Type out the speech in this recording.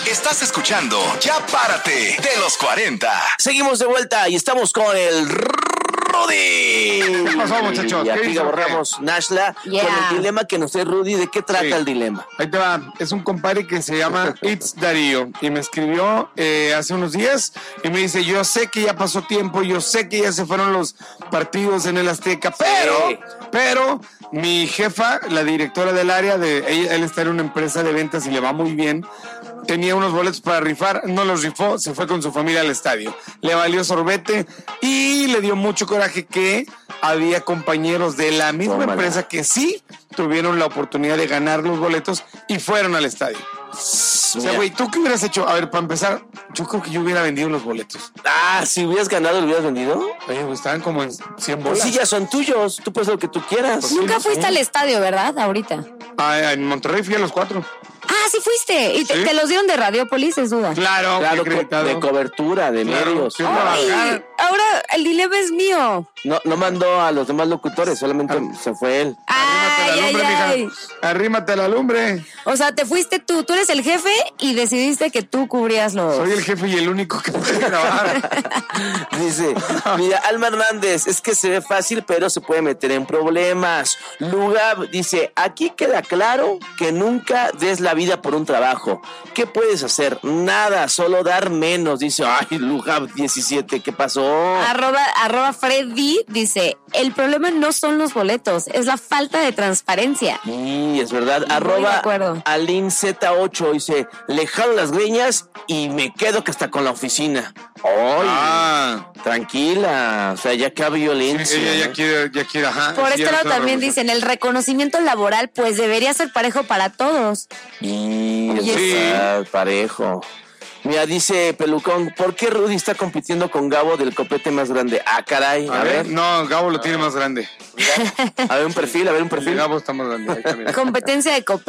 Estás escuchando Ya Párate de los 40. Seguimos de vuelta y estamos con el Rudy. ¿Qué pasó, muchachos? Y aquí borramos Nashla con el dilema que nos trae Rudy. ¿De qué trata el dilema? Ahí te va. Es un compadre que se llama It's Darío y me escribió hace unos días y me dice, yo sé que ya pasó tiempo, yo sé que ya se fueron los partidos en el Azteca, pero mi jefa, la directora del área, él está en una empresa de ventas y le va muy bien, tenía unos boletos para rifar, no los rifó, se fue con su familia al estadio. Le valió sorbete y le dio mucho coraje que había compañeros de la misma empresa que sí tuvieron la oportunidad de ganar los boletos y fueron al estadio. O sea, güey, ¿tú qué hubieras hecho? A ver, para empezar, yo creo que yo hubiera vendido los boletos. Si hubieras ganado, ¿lo hubieras vendido? Oye, pues estaban como en 100 bolas. Pues sí, ya son tuyos, tú puedes hacer lo que tú quieras. Pues nunca fuiste al estadio, ¿verdad? Ahorita. En Monterrey fui a los 4. Sí fuiste. Y te los dieron de Radiopolis, es duda. Claro, de cobertura, de medios. Ahora el dilema es mío. No mandó a los demás locutores, solamente se fue él. Arrímate a la lumbre. O sea, te fuiste tú eres el jefe y decidiste que tú cubrías los... Soy el jefe y el único que puede grabar. Dice, mira, Alma Hernández, es que se ve fácil, pero se puede meter en problemas. Lugab dice, aquí queda claro que nunca des la vida por un trabajo. ¿Qué puedes hacer? Nada, solo dar menos. Dice, Lugab 17, ¿qué pasó? Arroba Freddy dice, el problema no son los boletos, es la falta de transparencia. Sí, es verdad. Arroba Alin Z8 dice, le jalo las greñas y me quedo que está con la oficina. Tranquila, o sea, ya que hay violencia. Sí, ella ya quiere, ajá. Por este lado también dicen, el reconocimiento laboral pues debería ser parejo para todos. Parejo. Mira, dice Pelucón, ¿por qué Rudy está compitiendo con Gabo del copete más grande? Caray. A ver. No, Gabo lo tiene más grande. A ver un perfil. Gabo está más grande. Competencia de copete.